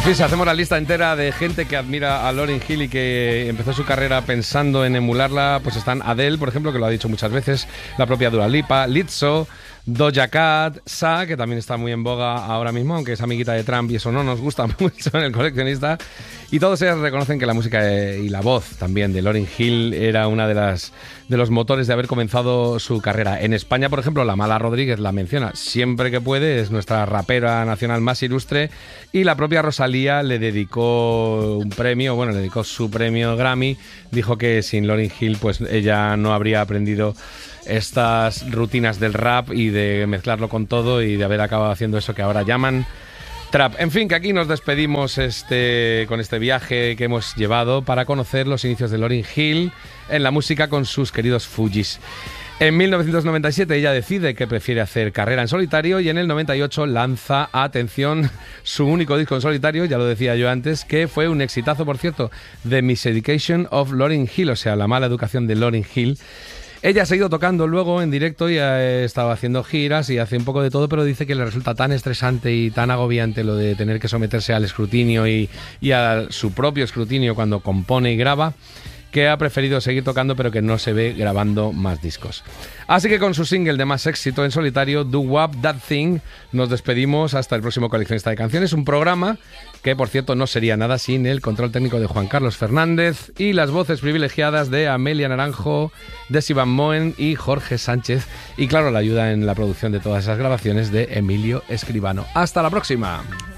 fin, si hacemos la lista entera de gente que admira a Lauryn Hill y que empezó su carrera pensando en emularla, pues están Adele, por ejemplo, que lo ha dicho muchas veces, la propia Dua Lipa, Lizzo, Doja Cat, Sa, que también está muy en boga ahora mismo, aunque es amiguita de Trump y eso no nos gusta mucho en El Coleccionista. Y todos ellos reconocen que la música y la voz también de Lauryn Hill era una de los motores de haber comenzado su carrera. En España, por ejemplo, la Mala Rodríguez la menciona siempre que puede, es nuestra rapera nacional más ilustre, y la propia Rosalía le dedicó un premio, le dedicó su premio Grammy, dijo que sin Lauryn Hill pues ella no habría aprendido estas rutinas del rap y de mezclarlo con todo y de haber acabado haciendo eso que ahora llaman trap. En fin, que aquí nos despedimos con este viaje que hemos llevado para conocer los inicios de Lauryn Hill en la música con sus queridos Fugees. En 1997 ella decide que prefiere hacer carrera en solitario y en el 98 lanza, atención, su único disco en solitario, ya lo decía yo antes, que fue un exitazo, por cierto, The Miseducation of Lauryn Hill, o sea, la mala educación de Lauryn Hill. Ella ha seguido tocando luego en directo y ha estado haciendo giras y hace un poco de todo, pero dice que le resulta tan estresante y tan agobiante lo de tener que someterse al escrutinio y a su propio escrutinio cuando compone y graba, que ha preferido seguir tocando pero que no se ve grabando más discos. Así que con su single de más éxito en solitario, Do Wop That Thing, nos despedimos hasta el próximo Coleccionista de Canciones, un programa que por cierto no sería nada sin el control técnico de Juan Carlos Fernández y las voces privilegiadas de Amelia Naranjo, Desi Van Moen y Jorge Sánchez, y claro, la ayuda en la producción de todas esas grabaciones de Emilio Escribano. ¡Hasta la próxima!